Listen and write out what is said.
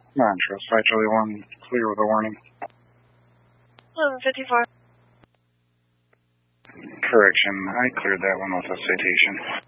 Montrose, 5 Charlie 1, clear with a warning. 1154. Correction, I cleared that one with a citation.